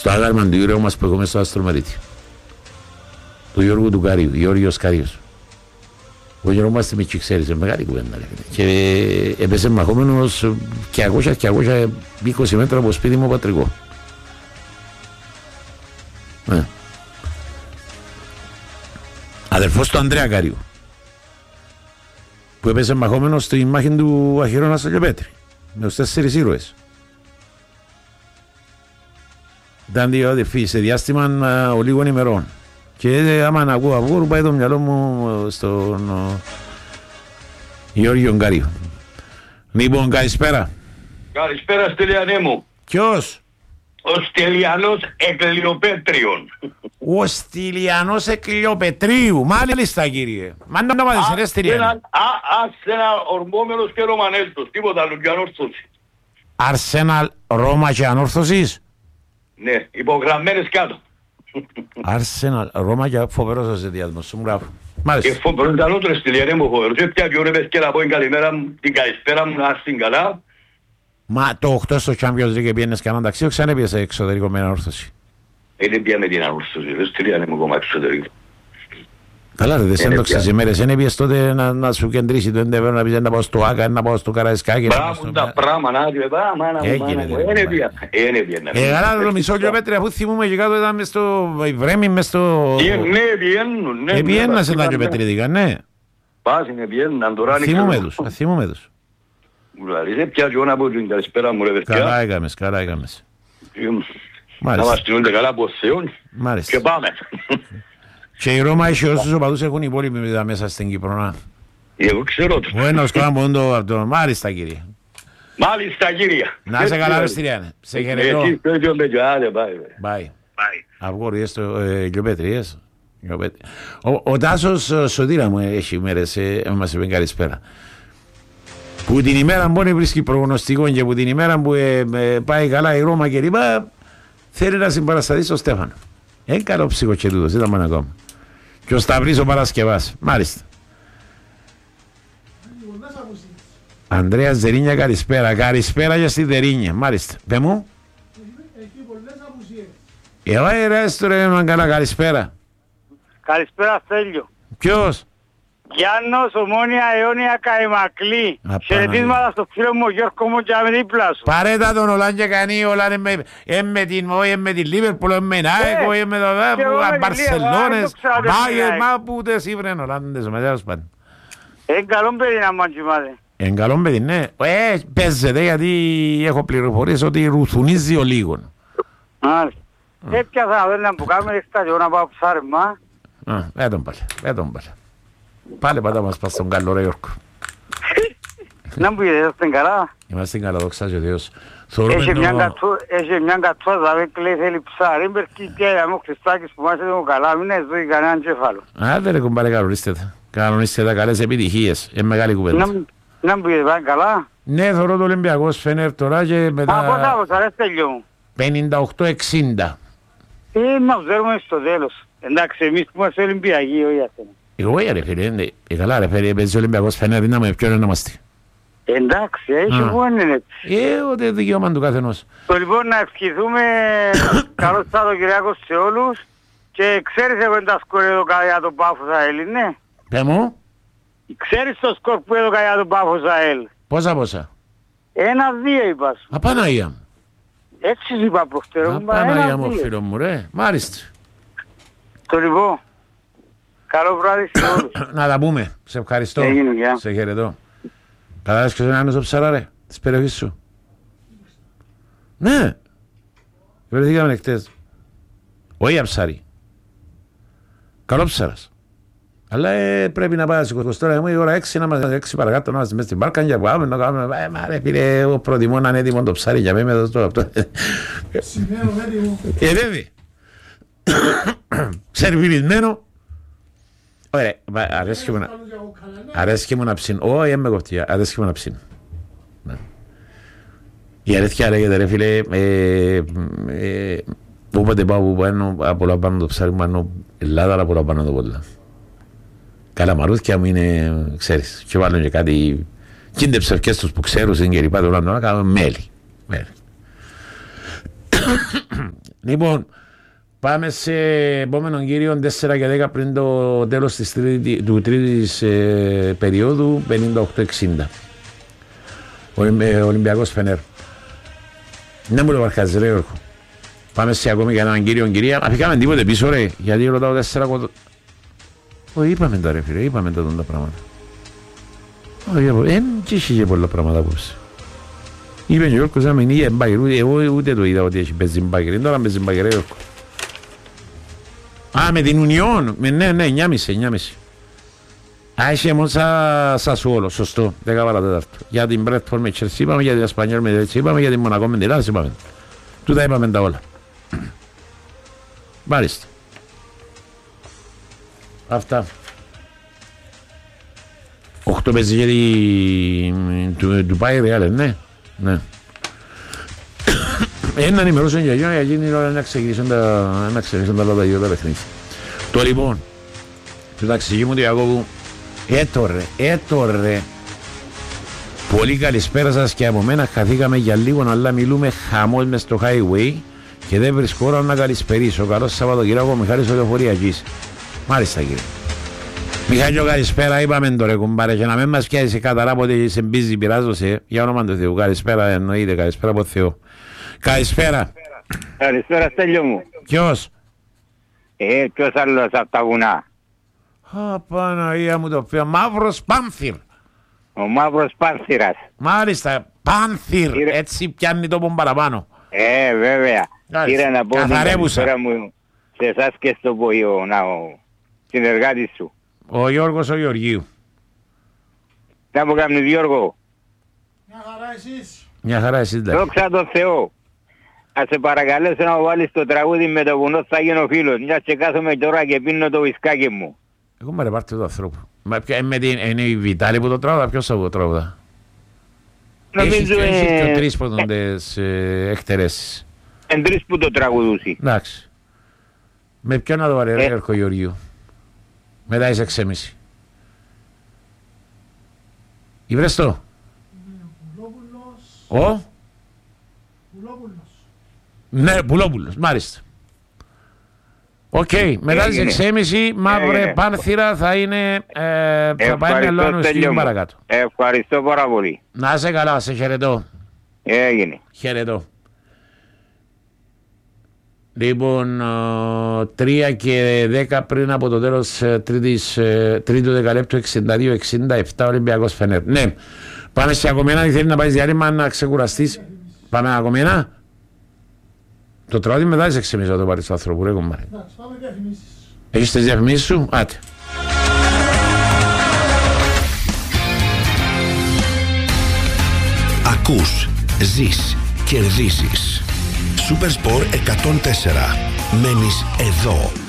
Στο άγαλμα του Γιώργου μας που έχουμε στο Αστρομαρίτη. Του Γιώργου του Καρίου, Γιώργος Καρίος. Ο Γιώργος μας με ξέρεις, μεγάλη κουβέντα. Και έπεσε μαχόμενος 200-220 μέτρα από σπίτι μου πατρικό. Αδερφός του Ανδρέα Καρίου, που έπεσε μαχόμενος στη μάχη του Αχυρώνα στο Λιοπέτρι, με τους 4 ήρωες. Ήταν δύο αδερφοί σε διάστημα ολίγων ημερών. Και άμα να ακούω αυγούρου πάει το μυαλό μου στον Γιώργιο Καρίου. Λοιπόν, καλησπέρα. Καλησπέρα Στυλιανέ μου. Ποιος? Ο Στυλιανός Εκλειοπέτριον. Ο Στυλιανός Εκλειοπετρίου. Μάλιστα κύριε. Μα να το μάθεις ρε Στυλιανέ. Αρσέναλ ορμόμενος και Ρωμανέλτος. Τίποτα άλλο και ανόρθωση. Αρσέναλ Ρώμα και ανόρθωσης. Ναι, υπογραμμένες κάτω. Αρσέναλ Ρώμα και φοβερός ο ζεδιασμός σου. Μπράβο. Και φοβερός ήταν ότρες Στυλιανέ μου φοβερός. Και πια πιο ρεπες και να πω την καλημέρα μου, την καλησπέρα μου, να είστε καλά. Μα το 8 στο Champions League πήγαινες κανέναν ταξίδι, ξανά πήγες εξωτερικό με ανόρθωση. Δεν πήγαμε την ανόρθωση, δεν Στυλιανέ μου κόμμα εξωτερικό. Καλά ρε, δεν σε έντοξες ημέρες, δεν πήγες τότε να σου κεντρήσει το ενδεβέρω, να πεις να πάω στο Άκα, να πάω στο Καραϊσκάκι. Μπράβο τα πράγματα, να δει, μάνα μου, καλά το μισό Λιοπέτρι, αφού θυμούμε και κάτω ήταν μες στο Βρέμι, μες στο... Ναι, πιένουν, ναι. Πιέννας τα Λιοπέτριδικά, ναι. Πάσινε, πιένναν, τώρα θυμούμε τους. Δηλαδή, πια και να πω την καλησπέρα μου ρε παιδιά. Καλά έκαμες, καλά έκαμες. Να μας τινούνται καλά από Θεόν και πάμε. Και η Ρώμα έχει όσους οπαδούς έχουν υπόλοιποι μέσα στην Κύπρο. Εγώ ξέρω το. Ο ένας κάνω πόντο από το μάλιστα κύριε. Μάλιστα κύριε. Να σε καλά ρε Στυλιάνε. Σε χαιρετώ. Εσύ πέτειο με γιοάδε, πάει. Αυγόρι στο Λιοπέτριες. Ο Τάσος Σωτήρα μου έχει μέρες, μας είπε καλησπέρα. Που την ημέρα που βρίσκει προγνωστικό και που την ημέρα που πάει καλά η Ρώμα και λοιπά, θέλει να συμπαρασταθεί στο Στέφανο. Είναι καλό ψυχο και τούτος, ήταν μόνο ακόμα. Και ο Σταυρής ο Παρασκευάς, μάλιστα. Ανδρέας Δερίνια, καλησπέρα. Καλησπέρα για στη Δερίνια, μάλιστα. Πε μου. Έχει πολλές απουσίες. Ρε στο ρε, καλά, καλησπέρα. Καλησπέρα Στέλιο. Ποιος? Γιάννος, Ομόνια, Αιώνια, Καϊμακλή. Χαιρετίσματα στο φίλο μου Γιώργο μου και με δίπλα σου. Παρέτα τον Ολάν και κάνει όλα με την Λίβερπουλ, με την ΑΕΚ, με το Μπαρσελόνες, μα που τες ήβρεν Ολλάνδες, με τέλος πάντων. Είναι καλό παιδί να μαντζιμάται. Είναι καλό παιδί, ναι. Παίζεται γιατί έχω πληροφορίες ότι ρουθουνίζει ο λίγον. Μάλιστα. Έπια θα δω να που κάνουμε εξτάσιο να πάω ψάρεμα. Έτον πάλι. Πάλι πάντα μας πας στον καλό ρε Γιώργο. Να μου πείτε, είστε καλά. Είμαστε καλά, δόξα και Θεός. Έχει μια κατσόζα, δεν κλαίει, θέλει ψάρι. Μπερκεί και μου Χριστάκης που μας έδω καλά, μην έζωει κανέναν κέφαλο. Άντε ρε κουμπάρε, κανονίστε τα καλές επιτυχίες. Είναι μεγάλη κουβέντα. Να μου πείτε, πάνε καλά. Ναι, θωρώ το Ολυμπιακός Φενέρ τώρα και μετά... Πόσα ρε Στέλιο μου. 58-60. Μα ξέρουμε στο τέλος. Εντάξει, εμείς που είμαστε Ολυμπιακοί, όχι αυτό. Εγώ ρε φίλε, καλά ρε φίλε, παίζει ο Ολυμπιακός Φενέρ, δίναμε ποιον είναι να είμαστε. Εντάξει, έχει που είναι έτσι. Ότι δικαιώμα του καθενός. Το λοιπόν να ευχηθούμε καλό Σαββατοκυριακό σε όλους και ξέρεις εγώ τα σκορ εδώ για τον Πάφο Σαέλ, ναι. Πε μου. Ξέρεις το σκορ που έδωκα για τον Πάφο Σαέλ. Πόσα. 1-2 είπα σου. Απαναγία μου. Έτσι σου είπα προχτέρα. Απαναγία μου φίλο μου ρε, μάλιστα. Το λοιπόν, καλό βράδυ σε όλους. Να τα πούμε, σε ευχαριστώ. Σε χαιρετώ. Κατάλαβες ποιος είναι ένας ο ψαρά ρε, της περιοχής σου. Ναι. Βρεθήκαμε χτες. Όχι αψάρι. Καλό ψάρας. Αλλά πρέπει να πάει να σηκωθώς τώρα. Μου η ώρα 6 να είμαστε 6 παρακάτω να είμαστε μέσα στην μπάρκα και πάμε να κάνουμε. Μα ρε φίλε, εγώ προτιμώ να είναι έτοιμο το ψάρι για μένα εδώ τώρα αυτό. Σημαίνω έτοιμο. Βέβαια. Σερβιρισμένο. Ωραία, αρέσκει μου να ψήνω. Όχι, είμαι κοφτία, αρέσκει μου να ψήνω. Η αλήθεια λέγεται ρε φίλε, όποτε πάω που πάνω απολαμβάνω το ψάρι μου, πάνω Ελλάδα απολαμβάνω το πολλά. Καλαμαρούθια μου είναι, ξέρεις, και βάλουν και κάτι κίντεψε και στους που ξέρουν και λοιπά, τώρα να κάνουμε μέλι. Λοιπόν, πάμε σε επόμενο κύριο 4 και 10 πριν το τέλος του τρίτης περίοδου 58-60. Ολυμπιακός Φενέρ. Ναι μου το βαρκάζει ρε Γιώργο. Πάμε σε ακόμη για έναν κύριο κυρία. Αφήκαμε τίποτε πίσω ρε. Γιατί ρωτάω 4 κοντό. Όχι είπαμε τα ρε φίλε. Είπαμε τα πράγματα. Όχι και είχε και πολλά πράγματα απόψε. Είπε ο Γιώργος να μην είχε μπάκερ. Εγώ ούτε το είδα ότι έχει παίζει μπάκερ. Τώρα παίζει μπάκερ ρε Γιώργο. Α, με την Ουνιόν. Ναι, 9,5. Α, είχε μόνο Σασουόλο, σωστό, 10 παρατέταρτο. Για την Μπρέτφορντ με Τσελσί είπαμε, για την Εσπανιόλ με Τελσί είπαμε, για την Μονακό με την Ελλάδας είπαμε. Τούτα είπαμε τα όλα. Μάλιστα. Αυτά. 8 παίζει για του Πάι Ρεάλ, ναι. Ένα ενημερώσουν για εκείνη την ώρα να ξεκινήσουν τα άλλα δύο τα παιχνίδια. Το λοιπόν, του ταξιγεί μου του Ιακώβου, έτωρε. Πολύ καλησπέρα σας και από μένα χαθήκαμε για λίγο, αλλά μιλούμε χαμός μες στο highway και δεν βρίσκω ώρα να καλησπερίσω. Καλώς Σαββατοκύριακο, Μιχάλης ο Λεωφοριακής. Μάλιστα κύριε. Μιχάλιο καλησπέρα, είπαμε τώρα κουμπάρε και να μην μας πιάσει καταρά ότι σε μπίζει πειράζωσε. Για όνομα του Θεού, καλησπέρα εννοείται, καλησπέρα από Θεό. Καλησπέρα. Καλησπέρα Στέλιο μου. Ποιος? Ποιος άλλος από τα βουνά? Παναγία μου το πει, Μαύρος Πάνθυρ. Ο Μαύρος Πάνθυρας. Μάλιστα, Πάνθυρ, έτσι πιάνει το πον παραπάνω. Βέβαια. Κύριε να πω καθαρεύουσα μου σε εσάς και στο Ποϊό, ο συνεργάτης σου. Ο Γιώργος ο Γεωργίου. Να μου κάνεις Γιώργο? Μια χαρά εσείς. Δόξα τω Θεώ. Ας σε παρακαλέσω να βάλεις το τραγούδι με το βουνό θα γίνω φίλος. Μιας και κάθομαι τώρα και πίνω το βισκάκι μου. Εγώ με ρεπάρτε του ανθρώπου. Είναι η Βιτάλη που το τραγουδά, ποιος θα το τραγουδά? Έχει και ο τρεις πρωτοντές εκτερέσεις. Εν τρεις που το τραγουδούσι. Εντάξει. Με ποιον να το βάλει ρε Γιώργο Γεωργίου? Μετά είσαι 6,5. Ήβρες το? Ο? Ναι, Πουλόπουλος, μάλιστα. Οκ, μετά τις 6,5 Μαύρε Πάνθυρα θα είναι, θα πάει μελώνω στην παρακάτω. Ευχαριστώ πάρα πολύ. Να είσαι καλά, σε χαιρετώ. Έγινε. Χαιρετώ. Λοιπόν, 3 και 10 πριν από το τέλος τρίτου δεκαλέπτου 62-67 Ολυμπιακός Φενέρ. Ναι, πάμε σε ακομένα, θέλει να πάει διάρρημα να ξεκουραστείς. Πάμε ακομένα. Το τραγούδι μετά τις 6,5 θα το πάρεις στο άνθρωπο, ρε κομμάρι. Εντάξει, πάμε διαφημίσεις. Έχεις τις διαφημίσεις σου, άτε. Ακούς, ζεις, κερδίζεις. Supersport 104. Μένεις εδώ.